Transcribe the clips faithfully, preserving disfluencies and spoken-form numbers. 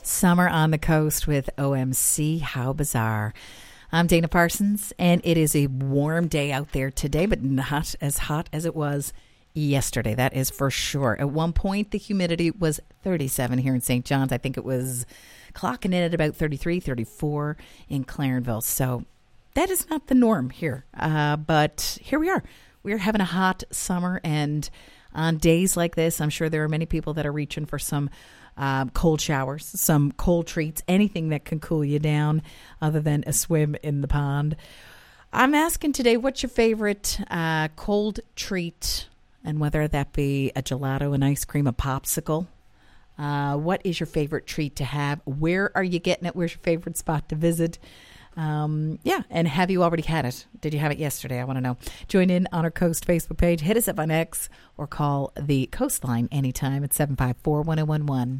Summer on the Coast with O M C. How bizarre. I'm Dana Parsons, and it is a warm day out there today, but not as hot as it was yesterday. That is for sure. At one point, the humidity was thirty-seven here in Saint John's. I think it was clocking in at about thirty-three, thirty-four in Clarenville. So that is not the norm here. Uh, but here we are. We're having a hot summer, and on days like this, I'm sure there are many people that are reaching for some Um, cold showers, some cold treats, anything that can cool you down other than a swim in the pond. I'm asking today, what's your favorite uh, cold treat, and whether that be a gelato, an ice cream, a popsicle. Uh, what is your favorite treat to have? Where are you getting it? Where's your favorite spot to visit? Um, yeah, and have you already had it? Did you have it yesterday? I want to know. Join in on our Coast Facebook page. Hit us up on X or call the Coastline anytime at seven five four, one oh one one.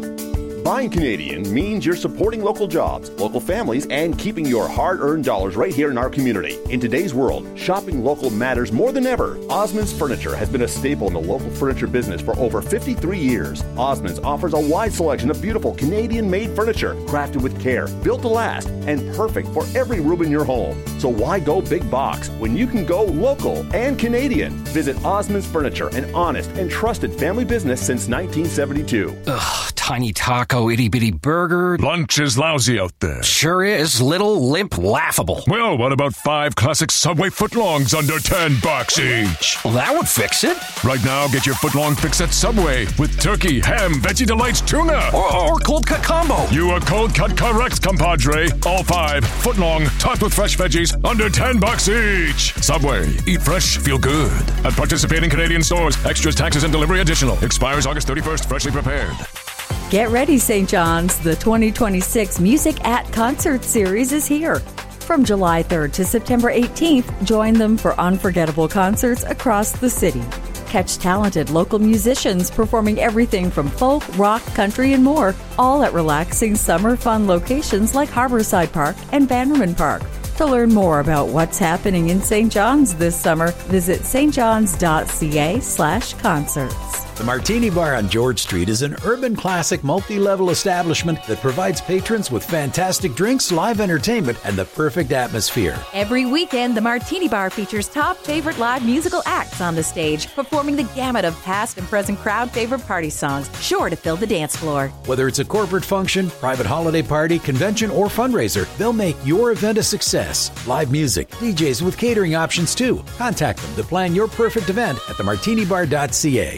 Buying Canadian means you're supporting local jobs, local families, and keeping your hard-earned dollars right here in our community. In today's world, shopping local matters more than ever. Osmond's Furniture has been a staple in the local furniture business for over fifty-three years. Osmond's offers a wide selection of beautiful Canadian-made furniture, crafted with care, built to last, and perfect for every room in your home. So why go big box when you can go local and Canadian? Visit Osmond's Furniture, an honest and trusted family business since nineteen seventy-two. Ugh, tiny taco, itty-bitty burger. Lunch is lousy out there. Sure is. Little, limp, laughable. Well, what about five classic Subway footlongs under ten bucks each? Well, that would fix it. Right now, get your footlong fix at Subway with turkey, ham, veggie delights, tuna. Or, or cold cut combo. You are cold cut correct, compadre. All five, footlong, topped with fresh veggies, under ten bucks each. Subway. Eat fresh, feel good. At participating Canadian stores. Extras, taxes, and delivery additional. Expires August thirty-first. Freshly prepared. Get ready, Saint John's. The twenty twenty-six Music at Concert Series is here. From July third to September eighteenth, join them for unforgettable concerts across the city. Catch talented local musicians performing everything from folk, rock, country, and more, all at relaxing summer fun locations like Harborside Park and Bannerman Park. To learn more about what's happening in Saint John's this summer, visit stjohns.ca slash concerts. The Martini Bar on George Street is an urban classic multi-level establishment that provides patrons with fantastic drinks, live entertainment, and the perfect atmosphere. Every weekend, the Martini Bar features top favorite live musical acts on the stage, performing the gamut of past and present crowd favorite party songs, sure to fill the dance floor. Whether it's a corporate function, private holiday party, convention, or fundraiser, they'll make your event a success. Live music, D Js with catering options too. Contact them to plan your perfect event at the martini bar dot c a.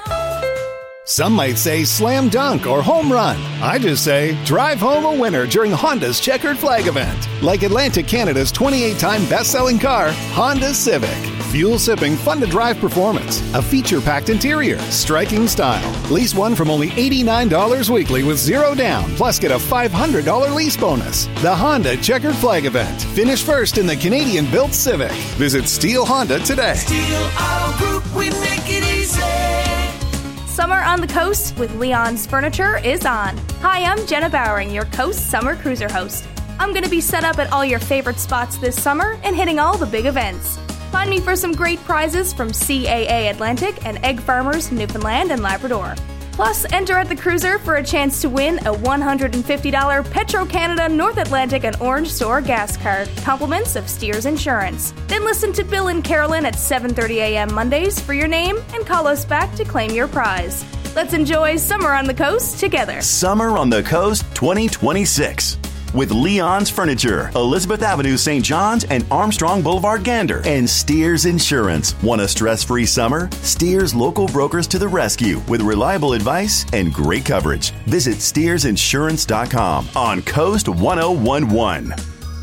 Some might say slam dunk or home run. I just say drive home a winner during Honda's Checkered Flag event. Like Atlantic Canada's twenty-eight-time best-selling car, Honda Civic. Fuel-sipping, fun-to-drive performance. A feature-packed interior. Striking style. Lease one from only eighty-nine dollars weekly with zero down. Plus get a five hundred dollars lease bonus. The Honda Checkered Flag event. Finish first in the Canadian-built Civic. Visit Steel Honda today. Steel Auto Group, we make it easy. Summer on the Coast with Leon's Furniture is on. Hi, I'm Jenna Bowering, your Coast Summer Cruiser host. I'm going to be set up at all your favorite spots this summer and hitting all the big events. Find me for some great prizes from C A A Atlantic and Egg Farmers Newfoundland and Labrador. Plus, enter at the cruiser for a chance to win a one hundred fifty dollars Petro-Canada North Atlantic and Orange Store gas card, compliments of Steers Insurance. Then listen to Bill and Carolyn at seven thirty a.m. Mondays for your name and call us back to claim your prize. Let's enjoy Summer on the Coast together. Summer on the Coast twenty twenty-six. With Leon's Furniture, Elizabeth Avenue, Saint John's, and Armstrong Boulevard, Gander, and Steers Insurance. Want a stress-free summer? Steers local brokers to the rescue with reliable advice and great coverage. Visit steers insurance dot com on Coast one oh one one.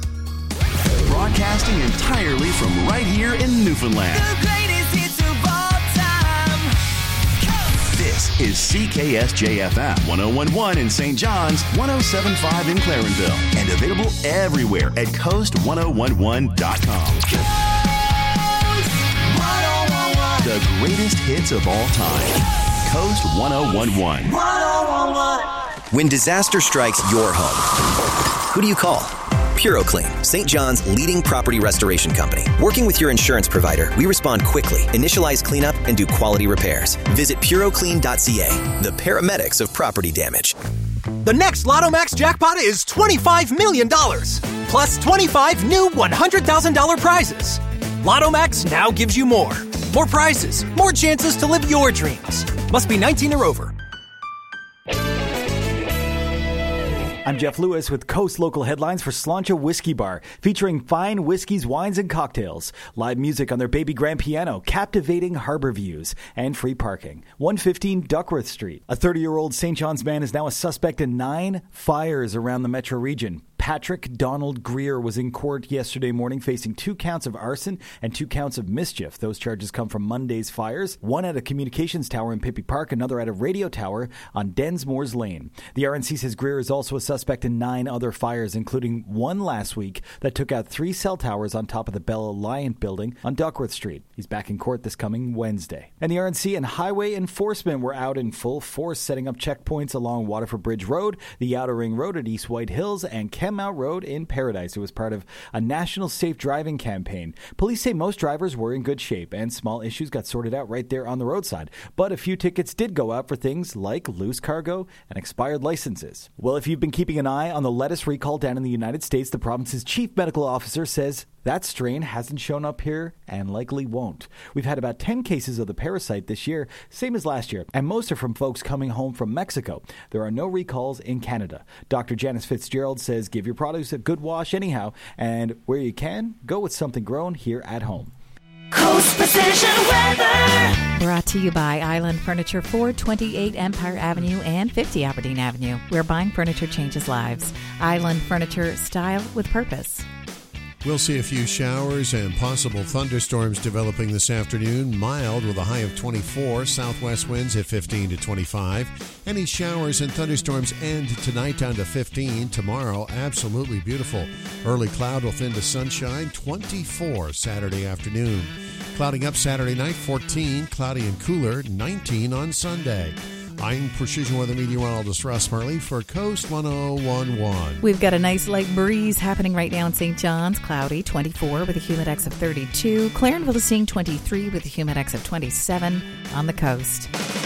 Broadcasting entirely from right here in Newfoundland. The greatest hits of all time. This is C K S J F M one oh one point one in Saint John's, one oh seven point five in Clarenville, and available everywhere at coast one oh one one dot com. The greatest hits of all time. Coast one oh one point one. When disaster strikes your home, who do you call? PuroClean, Saint John's leading property restoration company. Working with your insurance provider, we respond quickly, initialize cleanup, and do quality repairs. Visit puro clean dot c a, the paramedics of property damage. The next Lotto Max jackpot is twenty-five million dollars, plus twenty-five new one hundred thousand dollars prizes. Lotto Max now gives you more. More prizes, more chances to live your dreams. Must be nineteen or over. I'm Jeff Lewis with Coast Local Headlines for Sláinte Whiskey Bar, featuring fine whiskeys, wines, and cocktails. Live music on their baby grand piano, captivating harbor views, and free parking. one fifteen Duckworth Street. A thirty-year-old Saint John's man is now a suspect in nine fires around the metro region. Patrick Donald Greer was in court yesterday morning facing two counts of arson and two counts of mischief. Those charges come from Monday's fires, one at a communications tower in Pippi Park, another at a radio tower on Densmore's Lane. The R N C says Greer is also a suspect in nine other fires, including one last week that took out three cell towers on top of the Bell Alliant building on Duckworth Street. He's back in court this coming Wednesday. And the R N C and highway enforcement were out in full force setting up checkpoints along Waterford Bridge Road, the Outer Ring Road at East White Hills, and Kenmount Road in Paradise. It was part of a national safe driving campaign. Police say most drivers were in good shape and small issues got sorted out right there on the roadside. But a few tickets did go out for things like loose cargo and expired licenses. Well, if you've been keeping an eye on the lettuce recall down in the United States, the province's chief medical officer says that strain hasn't shown up here and likely won't. We've had about ten cases of the parasite this year, same as last year, and most are from folks coming home from Mexico. There are no recalls in Canada. Doctor Janice Fitzgerald says give your produce a good wash anyhow, and where you can, go with something grown here at home. Coast Precision Weather. Brought to you by Island Furniture, four twenty-eight Empire Avenue and fifty Aberdeen Avenue, where buying furniture changes lives. Island Furniture, style with purpose. We'll see a few showers and possible thunderstorms developing this afternoon. Mild with a high of twenty-four. Southwest winds at fifteen to twenty-five. Any showers and thunderstorms end tonight down to fifteen. Tomorrow, absolutely beautiful. Early cloud will thin to sunshine. twenty-four Saturday afternoon. Clouding up Saturday night, fourteen. Cloudy and cooler, nineteen on Sunday. I'm Precision Weather Meteorologist Russ Marley for Coast one oh one point one. We've got a nice light breeze happening right now in Saint John's. Cloudy, twenty-four with a humidex of thirty-two. Clarenville is seeing twenty-three with a humidex of twenty-seven on the coast.